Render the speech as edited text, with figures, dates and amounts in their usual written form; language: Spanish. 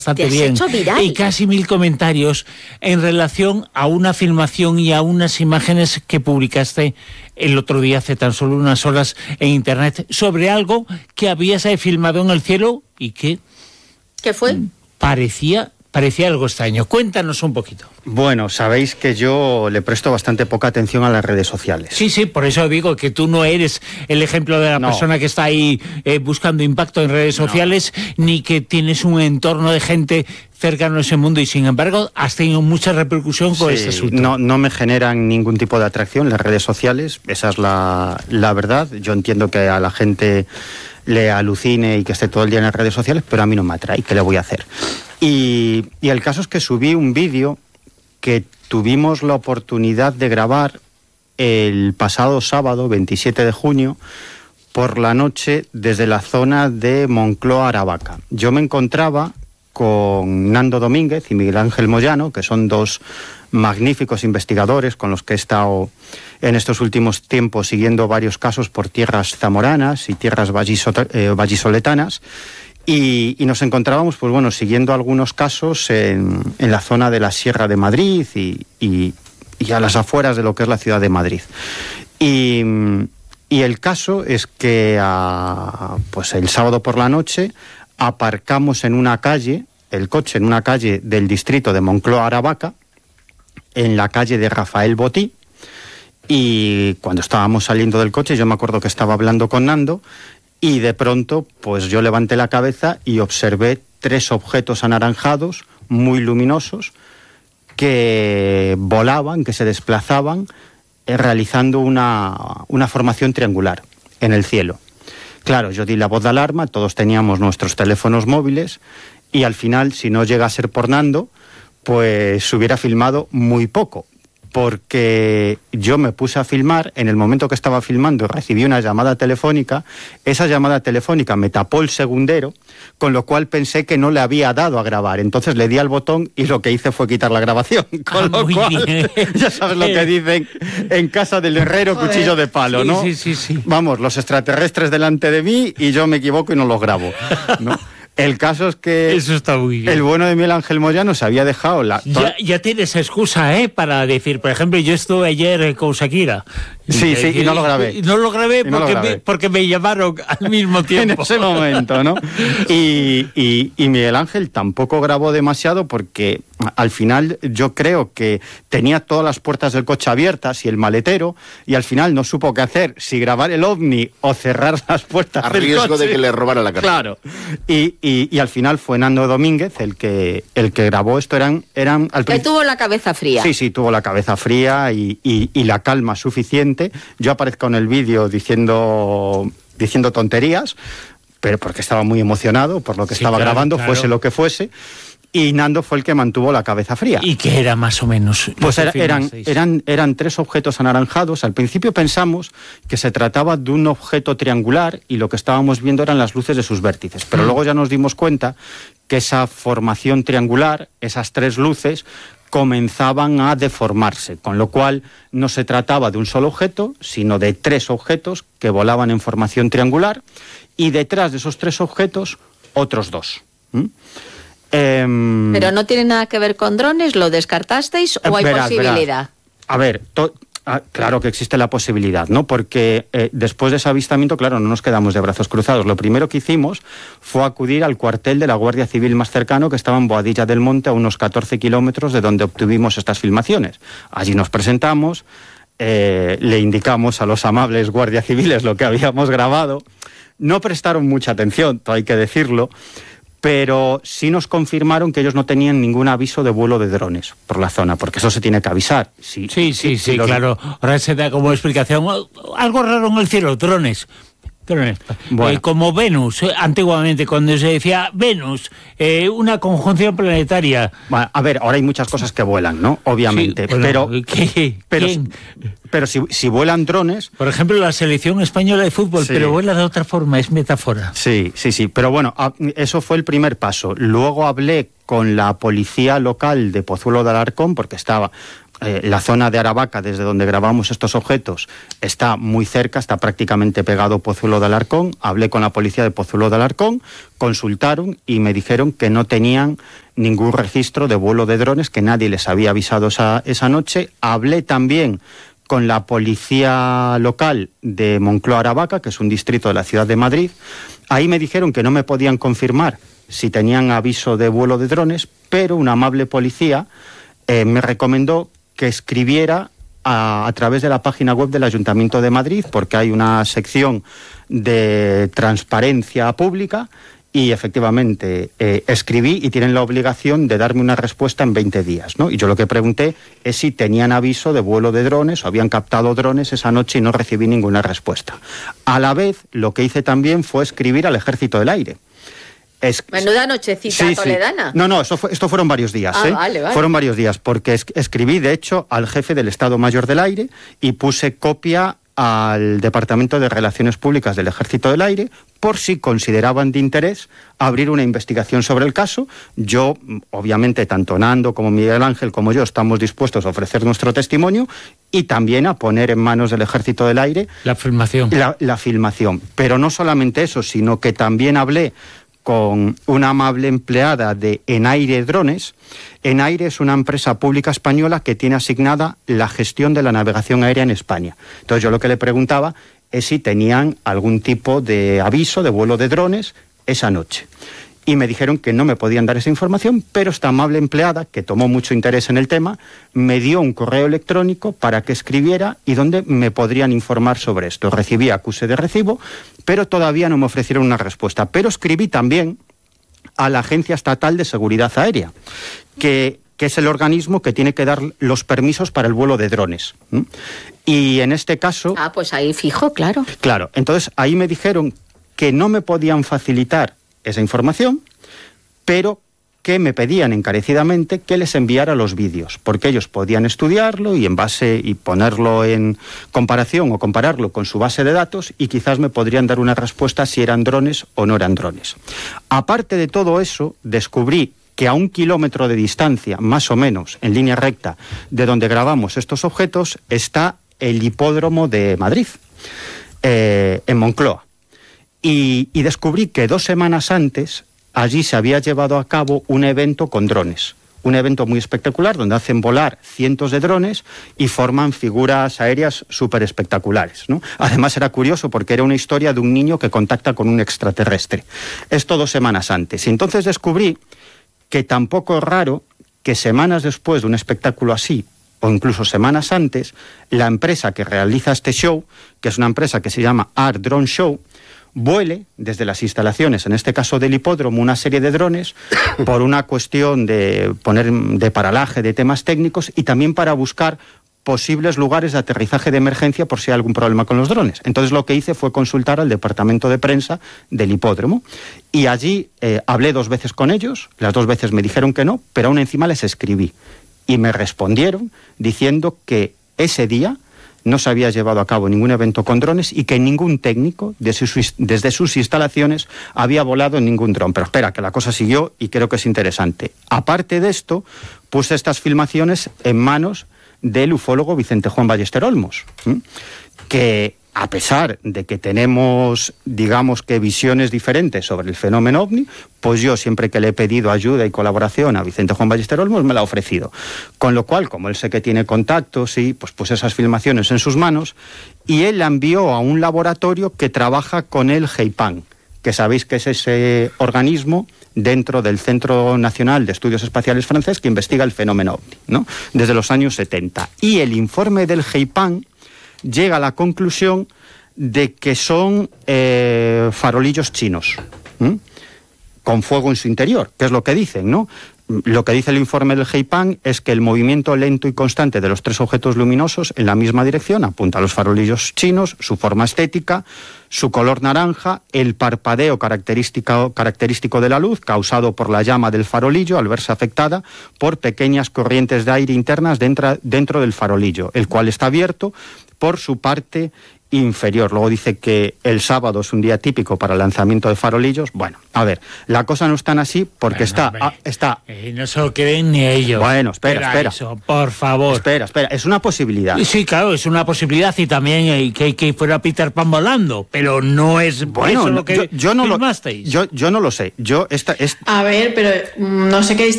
bastante bien. Y casi 1000 comentarios en relación a una filmación y a unas imágenes que publicaste el otro día, hace tan solo unas horas, en internet, sobre algo que habías filmado en el cielo y que... ¿Qué fue? Parecía algo extraño. Cuéntanos un poquito. Bueno, sabéis que yo le presto bastante poca atención a las redes sociales. Sí, por eso digo que tú no eres el ejemplo de la persona que está ahí buscando impacto en redes sociales, ni que tienes un entorno de gente cercano a ese mundo, y sin embargo has tenido mucha repercusión con este asunto. No me generan ningún tipo de atracción las redes sociales, esa es la verdad. Yo entiendo que a la gente le alucine y que esté todo el día en las redes sociales, pero a mí no me atrae. ¿Qué le voy a hacer? Y el caso es que subí un vídeo que tuvimos la oportunidad de grabar el pasado sábado, 27 de junio, por la noche, desde la zona de Moncloa, Aravaca. Yo me encontraba con Nando Domínguez y Miguel Ángel Moyano, que son dos magníficos investigadores con los que he estado en estos últimos tiempos siguiendo varios casos por tierras zamoranas y tierras vallisoletanas. Y nos encontrábamos, pues bueno, siguiendo algunos casos en la zona de la Sierra de Madrid y a las afueras de lo que es la ciudad de Madrid. Y el caso es que pues el sábado por la noche aparcamos en una calle, el coche en una calle del distrito de Moncloa, Aravaca, en la calle de Rafael Botí, y cuando estábamos saliendo del coche yo me acuerdo que estaba hablando con Nando, y de pronto pues yo levanté la cabeza y observé 3 objetos anaranjados muy luminosos que volaban, que se desplazaban, realizando una formación triangular en el cielo. Claro, yo di la voz de alarma, todos teníamos nuestros teléfonos móviles, y al final, si no llega a ser por Nando, pues se hubiera filmado muy poco, porque yo me puse a filmar, en el momento que estaba filmando recibí una llamada telefónica, esa llamada telefónica me tapó el segundero, con lo cual pensé que no le había dado a grabar, entonces le di al botón y lo que hice fue quitar la grabación, con lo cual, ya sabes lo que dicen en casa del herrero, cuchillo de palo, ¿no? Sí. Vamos, los extraterrestres delante de mí y yo me equivoco y no los grabo, ¿no? El caso es que eso está muy bien. El bueno de Miguel Ángel Moyano se había dejado ya tienes excusa, para decir, por ejemplo, yo estuve ayer con Shakira. Sí, y no lo grabé. No lo grabé porque me llamaron al mismo tiempo. En ese momento, ¿no? Y Miguel Ángel tampoco grabó demasiado porque al final yo creo que tenía todas las puertas del coche abiertas y el maletero, y al final no supo qué hacer, si grabar el ovni o cerrar las puertas del coche. A riesgo de que le robara la cartera. Claro. Y al final fue Nando Domínguez el que grabó esto. Eran que tuvo la cabeza fría. Sí, tuvo la cabeza fría y la calma suficiente. Yo aparezco en el vídeo diciendo tonterías, pero porque estaba muy emocionado por lo que estaba grabando, claro. Fuese lo que fuese. Y Nando fue el que mantuvo la cabeza fría. ¿Y qué era más o menos? Pues eran 3 objetos anaranjados. Al principio pensamos que se trataba de un objeto triangular y lo que estábamos viendo eran las luces de sus vértices. Pero luego ya nos dimos cuenta que esa formación triangular, esas 3 luces, comenzaban a deformarse, con lo cual no se trataba de un solo objeto, sino de 3 objetos que volaban en formación triangular, y detrás de esos 3 objetos, otros 2. ¿Pero no tiene nada que ver con drones? ¿Lo descartasteis o hay posibilidad? A ver, claro que existe la posibilidad, ¿no? Porque después de ese avistamiento, claro, no nos quedamos de brazos cruzados. Lo primero que hicimos fue acudir al cuartel de la Guardia Civil más cercano, que estaba en Boadilla del Monte, a unos 14 kilómetros de donde obtuvimos estas filmaciones. Allí nos presentamos, le indicamos a los amables guardias civiles lo que habíamos grabado. No prestaron mucha atención, todo hay que decirlo, pero sí nos confirmaron que ellos no tenían ningún aviso de vuelo de drones por la zona, porque eso se tiene que avisar. Sí, claro. Ahora se da como explicación, algo raro en el cielo, drones. Bueno. Como Venus, antiguamente, cuando se decía Venus, una conjunción planetaria. Bueno, a ver, ahora hay muchas cosas que vuelan, ¿no? Obviamente, sí, bueno, pero si vuelan drones... Por ejemplo, la selección española de fútbol, sí. Pero vuela de otra forma, es metáfora. Sí, pero bueno, eso fue el primer paso. Luego hablé con la policía local de Pozuelo de Alarcón, porque estaba... la zona de Aravaca, desde donde grabamos estos objetos, está muy cerca, está prácticamente pegado a Pozuelo de Alarcón. Hablé con la policía de Pozuelo de Alarcón, consultaron y me dijeron que no tenían ningún registro de vuelo de drones, que nadie les había avisado esa noche. Hablé también con la policía local de Moncloa-Aravaca, que es un distrito de la ciudad de Madrid. Ahí me dijeron que no me podían confirmar si tenían aviso de vuelo de drones, pero una amable policía me recomendó que escribiera a través de la página web del Ayuntamiento de Madrid, porque hay una sección de transparencia pública, y efectivamente escribí y tienen la obligación de darme una respuesta en 20 días, ¿no? Y yo lo que pregunté es si tenían aviso de vuelo de drones o habían captado drones esa noche y no recibí ninguna respuesta. A la vez, lo que hice también fue escribir al Ejército del Aire. Menuda nochecita toledana. No, esto fueron varios días. Vale. Fueron varios días, porque escribí, de hecho, al jefe del Estado Mayor del Aire y puse copia al Departamento de Relaciones Públicas del Ejército del Aire, por si consideraban de interés abrir una investigación sobre el caso. Yo, obviamente, tanto Nando como Miguel Ángel como yo estamos dispuestos a ofrecer nuestro testimonio y también a poner en manos del Ejército del Aire la filmación. La filmación. Pero no solamente eso, sino que también hablé con una amable empleada de Enaire Drones. Enaire es una empresa pública española que tiene asignada la gestión de la navegación aérea en España. Entonces yo lo que le preguntaba es si tenían algún tipo de aviso de vuelo de drones esa noche. Y me dijeron que no me podían dar esa información, pero esta amable empleada, que tomó mucho interés en el tema, me dio un correo electrónico para que escribiera y donde me podrían informar sobre esto. Recibí acuse de recibo, pero todavía no me ofrecieron una respuesta. Pero escribí también a la Agencia Estatal de Seguridad Aérea, que es el organismo que tiene que dar los permisos para el vuelo de drones. Y en este caso... pues ahí fijo, claro. Claro, entonces ahí me dijeron que no me podían facilitar esa información, pero que me pedían encarecidamente que les enviara los vídeos, porque ellos podían estudiarlo y en base y ponerlo en comparación o compararlo con su base de datos y quizás me podrían dar una respuesta si eran drones o no eran drones. Aparte de todo eso, descubrí que a 1 kilómetro de distancia, más o menos, en línea recta, de donde grabamos estos objetos, está el hipódromo de Madrid, en Moncloa. Y descubrí que 2 semanas antes allí se había llevado a cabo un evento con drones. Un evento muy espectacular donde hacen volar cientos de drones y forman figuras aéreas súper espectaculares, ¿no? Además era curioso porque era una historia de un niño que contacta con un extraterrestre. Esto 2 semanas antes. Y entonces descubrí que tampoco es raro que semanas después de un espectáculo así, o incluso semanas antes, la empresa que realiza este show, que es una empresa que se llama Art Drone Show, vuele desde las instalaciones, en este caso del hipódromo, una serie de drones por una cuestión de paralaje de temas técnicos y también para buscar posibles lugares de aterrizaje de emergencia por si hay algún problema con los drones. Entonces lo que hice fue consultar al departamento de prensa del hipódromo y allí hablé 2 veces con ellos, las 2 veces me dijeron que no, pero aún encima les escribí y me respondieron diciendo que ese día no se había llevado a cabo ningún evento con drones y que ningún técnico desde sus instalaciones había volado en ningún dron. Pero espera, que la cosa siguió y creo que es interesante. Aparte de esto, puse estas filmaciones en manos del ufólogo Vicente Juan Ballester Olmos, que a pesar de que tenemos, digamos que visiones diferentes sobre el fenómeno OVNI, pues yo siempre que le he pedido ayuda y colaboración a Vicente Juan Ballester Olmos me la ha ofrecido. Con lo cual, como él sé que tiene contactos, sí, pues puse esas filmaciones en sus manos y él la envió a un laboratorio que trabaja con el GEIPAN, que sabéis que es ese organismo dentro del Centro Nacional de Estudios Espaciales francés que investiga el fenómeno OVNI, ¿no? Desde los años 70. Y el informe del GEIPAN llega a la conclusión de que son farolillos chinos, con fuego en su interior, que es lo que dicen, ¿no? Lo que dice el informe del GEIPAN es que el movimiento lento y constante de los 3 objetos luminosos en la misma dirección apunta a los farolillos chinos, su forma estética, su color naranja, el parpadeo característico de la luz causado por la llama del farolillo al verse afectada por pequeñas corrientes de aire internas dentro del farolillo, el cual está abierto por su parte inferior. Luego dice que el sábado es un día típico para el lanzamiento de farolillos. Bueno, a ver, la cosa no es tan así porque Bueno, está... no se lo creen ni ellos. Bueno, espera. Eso, por favor. Espera, es una posibilidad. Sí, claro, es una posibilidad y también que fuera Peter Pan volando, pero no es bueno, eso lo que yo no filmasteis. yo no lo sé. A ver, pero no sé qué